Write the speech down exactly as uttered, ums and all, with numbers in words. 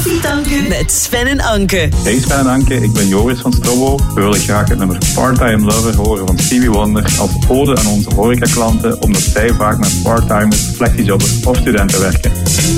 Koffietanken met Sven en Anke. Hey Sven en Anke, ik ben Joris van Strobo. We willen graag het nummer Part-Time Lover horen van Stevie Wonder als ode aan onze horecaklanten, omdat zij vaak met parttimers, flexijobbers of studenten werken.